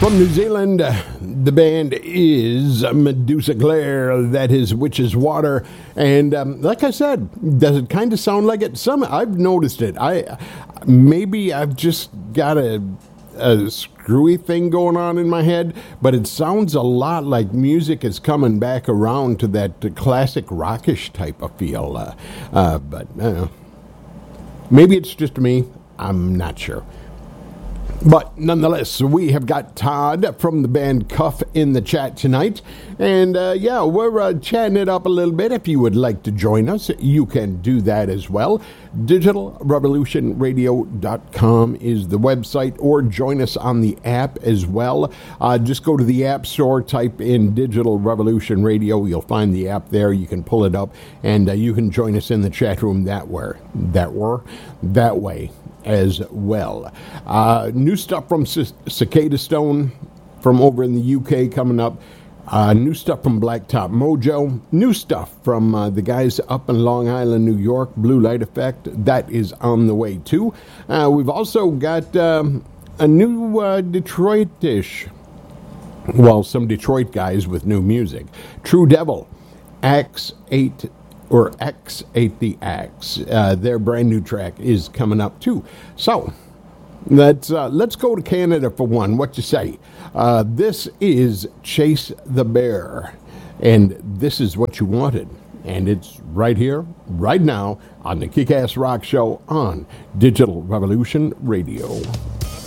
From New Zealand, the band is Medusa Glare. That is Witch's Water. And like I said, does it kind of sound like it? I've noticed it. Maybe I've just got a screwy thing going on in my head, but it sounds a lot like music is coming back around to that classic rockish type of feel. But maybe it's just me. I'm not sure. But nonetheless, we have got Todd from the band Cuff in the chat tonight. And we're chatting it up a little bit. If you would like to join us, you can do that as well. DigitalRevolutionRadio.com is the website, or join us on the app as well. Just go to the App Store, type in Digital Revolution Radio. You'll find the app there. You can pull it up, and you can join us in the chat room that way as well. New stuff from Cicada Stone from over in the UK coming up. New stuff from Blacktop Mojo. New stuff from the guys up in Long Island, New York, Blue Light Effect. That is on the way too. We've also got a new Detroit-ish, some Detroit guys with new music. True Devil, X8 the Axe. Their brand new track is coming up too. So let's go to Canada for one. What you say? This is Chase the Bear, and this is what you wanted, and it's right here, right now on the Kick-Ass Rock Show on Digital Revolution Radio.